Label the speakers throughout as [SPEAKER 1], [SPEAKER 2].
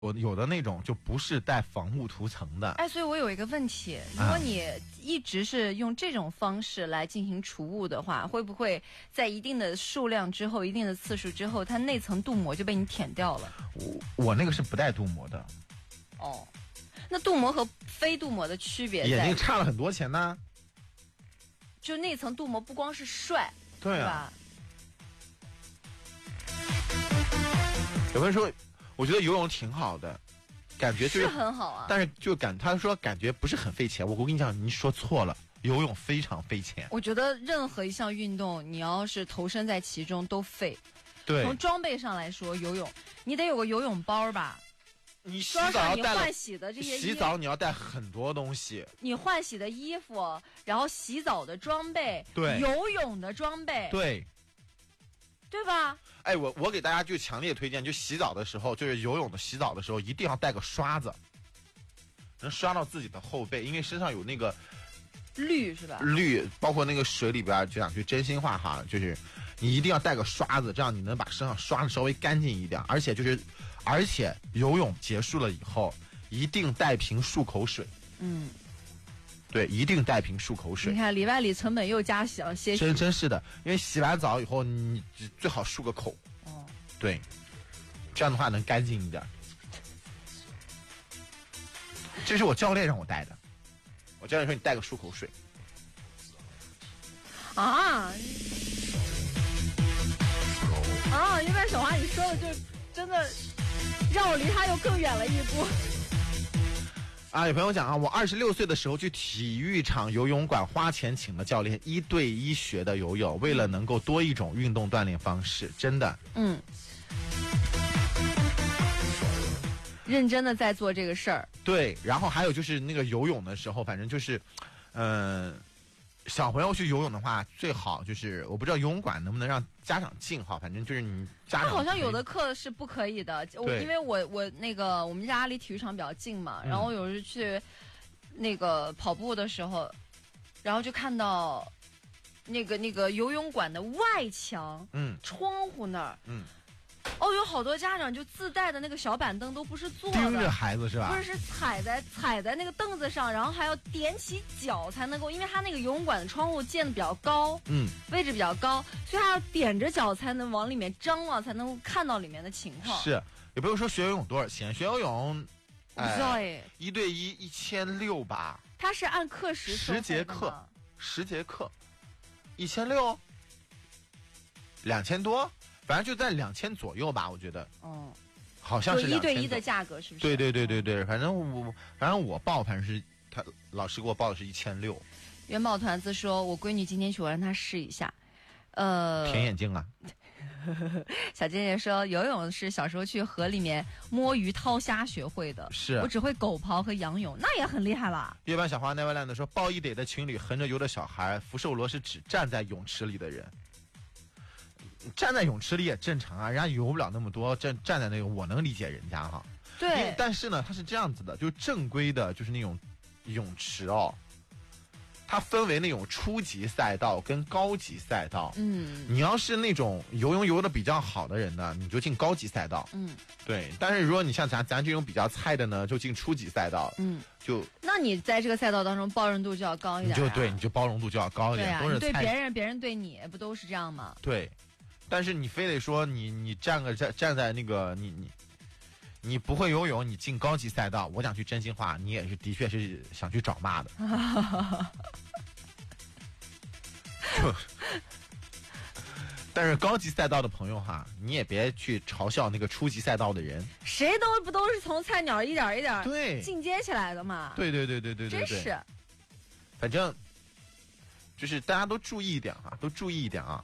[SPEAKER 1] 我有的那种就不是带防雾涂层的。
[SPEAKER 2] 哎，所以我有一个问题，如果你一直是用这种方式来进行除雾的话，会不会在一定的数量之后、一定的次数之后，它那层镀膜就被你舔掉了？
[SPEAKER 1] 我那个是不带镀膜的。
[SPEAKER 2] 哦，那镀膜和非镀膜的区别在？
[SPEAKER 1] 眼睛差了很多钱呢。
[SPEAKER 2] 就那层镀膜不光是帅，
[SPEAKER 1] 对啊，
[SPEAKER 2] 吧？
[SPEAKER 1] 有朋友说，我觉得游泳挺好的，感觉就是
[SPEAKER 2] 很好啊。
[SPEAKER 1] 但是他说感觉不是很费钱。我跟你讲，你说错了，游泳非常费钱。
[SPEAKER 2] 我觉得任何一项运动，你要是投身在其中都费。
[SPEAKER 1] 对，
[SPEAKER 2] 从装备上来说，游泳你得有个游泳包吧？
[SPEAKER 1] 你洗澡要带
[SPEAKER 2] 换洗的这些
[SPEAKER 1] 洗澡你要带很多东西，
[SPEAKER 2] 你换洗的衣服，然后洗澡的装备，
[SPEAKER 1] 对，
[SPEAKER 2] 游泳的装备，对吧？
[SPEAKER 1] 哎，我给大家就强烈推荐，就洗澡的时候，就是游泳的洗澡的时候，一定要带个刷子，能刷到自己的后背，因为身上有那个
[SPEAKER 2] 氯是吧？
[SPEAKER 1] 氯，包括那个水里边，就想去真心话哈，就是你一定要带个刷子，这样你能把身上刷的稍微干净一点，而且游泳结束了以后，一定带瓶漱口水。对，一定带瓶漱口水。
[SPEAKER 2] 你看里外里成本又加小些许。
[SPEAKER 1] 真是的，因为洗完澡以后，你最好漱个口。
[SPEAKER 2] 哦，
[SPEAKER 1] 对，这样的话能干净一点。这是我教练让我带的，我教练说你带个漱口水。
[SPEAKER 2] 因为小华你说的就真的让我离他又更远了一步。
[SPEAKER 1] 有朋友讲我26岁的时候去体育场游泳馆花钱请了教练，1对1学的游泳，为了能够多一种运动锻炼方式，真的。
[SPEAKER 2] 认真的在做这个事儿。
[SPEAKER 1] 对，然后还有就是那个游泳的时候，反正就是，小朋友去游泳的话，最好就是我不知道游泳馆能不能让家长进哈，反正就是你家长。
[SPEAKER 2] 好像有的课是不可以的，因为我那个我们家离体育场比较近嘛，然后有时去那个跑步的时候，然后就看到那个游泳馆的外墙，窗户那儿，有好多家长就自带的那个小板凳都不是坐的，
[SPEAKER 1] 盯着孩子是吧？
[SPEAKER 2] 不是踩在那个凳子上，然后还要踮起脚才能够，因为他那个游泳馆的窗户建的比较高，位置比较高，所以他要踮着脚才能往里面张望，才能够看到里面的情况。
[SPEAKER 1] 是，也不用说学游泳多少钱，学游泳，
[SPEAKER 2] 我不知道哎
[SPEAKER 1] ，1对1 1600吧。
[SPEAKER 2] 他是按课时
[SPEAKER 1] 10节课，1600，2000多。反正就在2000左右吧，我觉得。好像是
[SPEAKER 2] 1对1的价格，是不是？
[SPEAKER 1] 对，反正我报，反正是他老师给我报的是1600。
[SPEAKER 2] 元宝团子说，我闺女今天去，我让她试一下。
[SPEAKER 1] 舔眼镜啊。
[SPEAKER 2] 小姐姐说，游泳是小时候去河里面摸鱼掏虾学会的，
[SPEAKER 1] 是
[SPEAKER 2] 我只会狗刨和仰泳，那也很厉害啦。
[SPEAKER 1] 月半小花 Neverland 说，抱一得的情侣横着游的小孩，福寿螺是指站在泳池里的人。站在泳池里也正常啊，人家游不了那么多，站在那个我能理解人家哈。
[SPEAKER 2] 对，
[SPEAKER 1] 但是呢，它是这样子的，就是正规的，就是那种泳池它分为那种初级赛道跟高级赛道。你要是那种游泳游的比较好的人呢，你就进高级赛道。对。但是如果你像咱这种比较菜的呢，就进初级赛道。
[SPEAKER 2] 那你在这个赛道当中包容度就要高一点。
[SPEAKER 1] 你就包容度就要高一点。
[SPEAKER 2] 对啊，你对别人对你不都是这样吗？
[SPEAKER 1] 对。但是你非得说你站在那个你不会游泳，你进高级赛道，我讲句真心话，你也是的确是想去找骂的。但是高级赛道的朋友哈，你也别去嘲笑那个初级赛道的人。
[SPEAKER 2] 谁不都是从菜鸟一点一点
[SPEAKER 1] 对
[SPEAKER 2] 进阶起来的嘛？
[SPEAKER 1] 对，
[SPEAKER 2] 真是。
[SPEAKER 1] 反正就是大家都注意一点哈，都注意一点啊。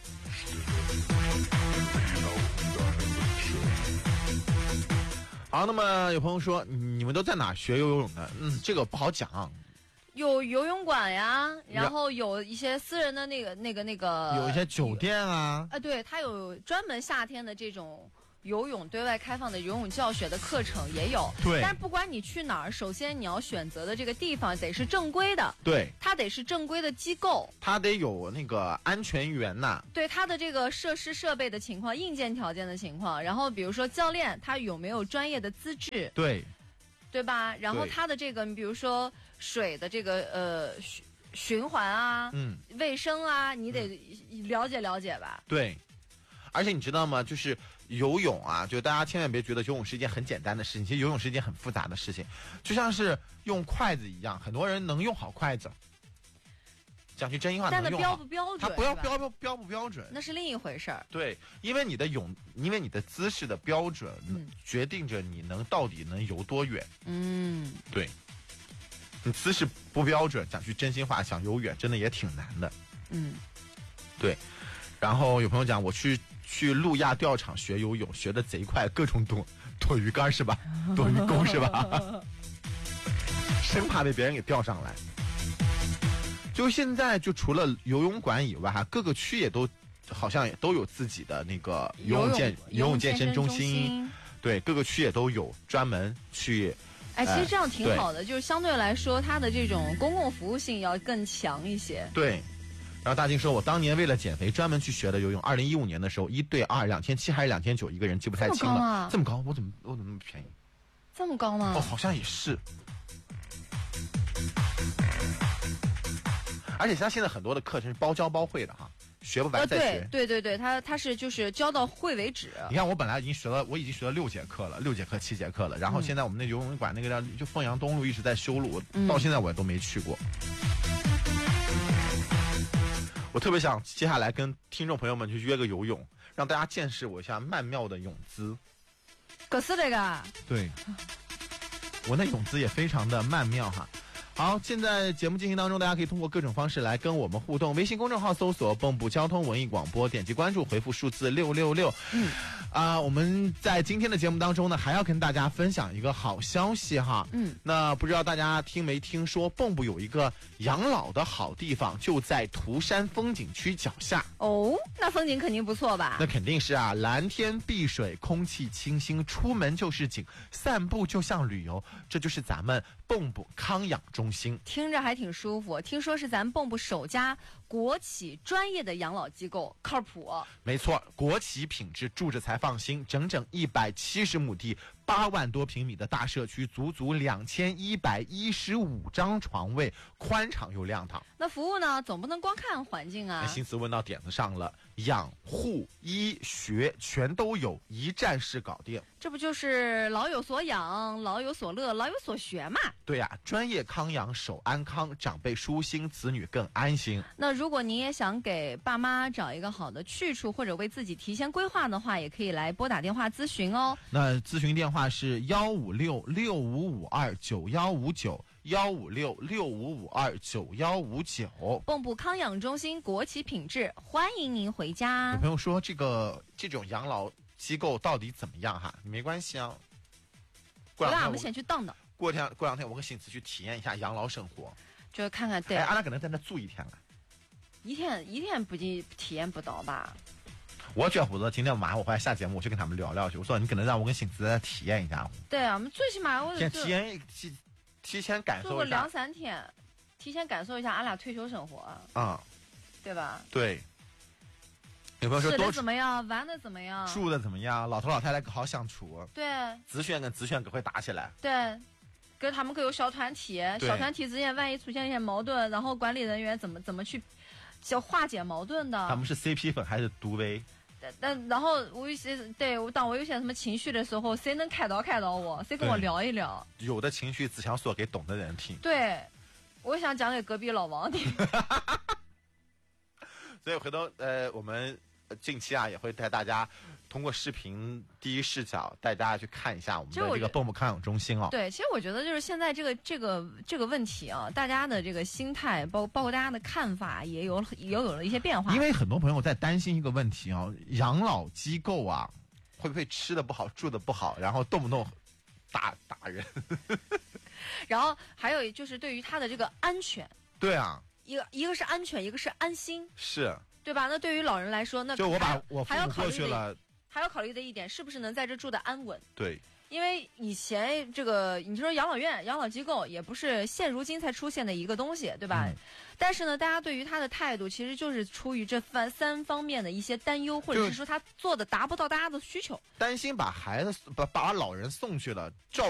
[SPEAKER 1] 好，那么有朋友说你们都在哪学游泳的？这个不好讲。
[SPEAKER 2] 有游泳馆呀，然后有一些私人的那个，
[SPEAKER 1] 有一些酒店啊。
[SPEAKER 2] 对，它有专门夏天的这种游泳对外开放的游泳教学的课程也有，
[SPEAKER 1] 对。
[SPEAKER 2] 但是不管你去哪儿，首先你要选择的这个地方得是正规的，
[SPEAKER 1] 对，
[SPEAKER 2] 它得是正规的机构，
[SPEAKER 1] 它得有那个安全员呐。
[SPEAKER 2] 对它的这个设施设备的情况、硬件条件的情况，然后比如说教练他有没有专业的资质，
[SPEAKER 1] 对
[SPEAKER 2] 吧？然后他的这个，你比如说水的这个循环啊，卫生啊，你得了解了解吧？
[SPEAKER 1] 对，而且你知道吗？就是游泳啊，就大家千万别觉得游泳是一件很简单的事情，其实游泳是一件很复杂的事情，就像是用筷子一样，很多人能用好筷子，讲句真心话，
[SPEAKER 2] 但
[SPEAKER 1] 能用好，
[SPEAKER 2] 标不标准？
[SPEAKER 1] 它不要标不标准，
[SPEAKER 2] 那是另一回事儿。
[SPEAKER 1] 对，因为你的姿势的标准，决定着你到底能游多远。对，你姿势不标准，讲句真心话，想游远真的也挺难的。对。然后有朋友讲，我去路亚钓场学游泳，学的贼快，各种躲鱼竿是吧？躲鱼钩是吧？生怕被别人给钓上来。就现在，就除了游泳馆以外，各个区好像也都有自己的那个游泳健身中心。对，各个区也都有专门去。
[SPEAKER 2] 其实这样挺好的，就是相对来说，它的这种公共服务性要更强一些。
[SPEAKER 1] 对。然后大金说，我当年为了减肥专门去学的游泳，2015年的时候1对2，2700还是2900一个人，记不太清了。这么高？我怎么那么便宜？
[SPEAKER 2] 这么高吗？
[SPEAKER 1] 好像也是。而且他现在很多的课程是包教包会的哈，学不完再学。
[SPEAKER 2] 对，他是就是教到会为止。
[SPEAKER 1] 你看我本来已经学了6节课了，6节课7节课了，然后现在我们那游泳馆那个就凤阳东路一直在修路，到现在我也都没去过。我特别想接下来跟听众朋友们去约个游泳，让大家见识我一下曼妙的泳姿。
[SPEAKER 2] 可是这个？
[SPEAKER 1] 对，我那泳姿也非常的曼妙哈。好，现在节目进行当中，大家可以通过各种方式来跟我们互动。微信公众号搜索蚌埠交通文艺广播，点击关注，回复数字666。我们在今天的节目当中呢，还要跟大家分享一个好消息哈。那不知道大家听没听说，蚌埠有一个养老的好地方，就在涂山风景区脚下。
[SPEAKER 2] 哦，那风景肯定不错吧？
[SPEAKER 1] 那肯定是啊，蓝天碧水，空气清新，出门就是景，散步就像旅游，这就是咱们蚌埠康养中心。
[SPEAKER 2] 听着还挺舒服，听说是咱蚌埠首家国企专业的养老机构，靠谱。
[SPEAKER 1] 没错，国企品质，住着才放心。整整170亩地，8万多平米的大社区，足足2115张床位，宽敞又亮堂。
[SPEAKER 2] 那服务呢，总不能光看环境啊。
[SPEAKER 1] 心思问到点子上了，养护医学全都有，一站式搞定。
[SPEAKER 2] 这不就是老有所养，老有所乐，老有所学嘛？
[SPEAKER 1] 对呀，专业康养，守安康，长辈舒心，子女更安心。
[SPEAKER 2] 那如果您也想给爸妈找一个好的去处，或者为自己提前规划的话，也可以来拨打电话咨询哦。
[SPEAKER 1] 那咨询电话是15665529159。15665529159。
[SPEAKER 2] 蚌埠康养中心，国企品质，欢迎您回家。
[SPEAKER 1] 有朋友说这种养老机构到底怎么样哈？没关系啊，
[SPEAKER 2] 过两天我们先去荡荡。
[SPEAKER 1] 过两天我跟新慈去体验一下养老生活，
[SPEAKER 2] 就看看。对，
[SPEAKER 1] 俺俩可能在那住一天了。
[SPEAKER 2] 一天不体验不到吧？
[SPEAKER 1] 我觉得今天晚上我回来下节目，我去跟他们聊聊去。我说你可能让我跟新慈体验一下。
[SPEAKER 2] 对啊，我们最起码我
[SPEAKER 1] 先提前感受一下，
[SPEAKER 2] 做个2-3天，提前感受一下俺俩退休生活对吧？
[SPEAKER 1] 对。有朋友说
[SPEAKER 2] 吃的怎么样，玩的怎么样，
[SPEAKER 1] 住的怎么样，老头老太太好相处。
[SPEAKER 2] 对，
[SPEAKER 1] 子轩跟子轩可会打起来。
[SPEAKER 2] 对，跟他们可有小团体，小团体之间万一出现一些矛盾，然后管理人员怎么去化解矛盾的？
[SPEAKER 1] 他们是 CP 粉还是毒威？
[SPEAKER 2] 然后当我有些什么情绪的时候，谁能开导我，谁跟我聊一聊？
[SPEAKER 1] 有的情绪只想说给懂的人听。
[SPEAKER 2] 对，我想讲给隔壁老王听。
[SPEAKER 1] 所以回头我们近期也会带大家通过视频第一视角带大家去看一下我们的这个蚌埠康养中心
[SPEAKER 2] 对，其实我觉得就是现在这个问题大家的这个心态包括大家的看法也有了一些变化。
[SPEAKER 1] 因为很多朋友在担心一个问题养老机构会不会吃的不好住的不好，然后动不动打人。
[SPEAKER 2] 然后还有就是对于他的这个安全。
[SPEAKER 1] 对啊。
[SPEAKER 2] 一个是安全，一个是安心。
[SPEAKER 1] 是。
[SPEAKER 2] 对吧？那对于老人来说，那
[SPEAKER 1] 就我把我父母过去了，
[SPEAKER 2] 还要考虑的一点，是不是能在这住的安稳？
[SPEAKER 1] 对。
[SPEAKER 2] 因为以前这个，你说养老院、养老机构也不是现如今才出现的一个东西，对吧？但是呢，大家对于他的态度，其实就是出于这三方面的一些担忧，或者是说他做的达不到大家的需求，
[SPEAKER 1] 担心把孩子把老人送去了，照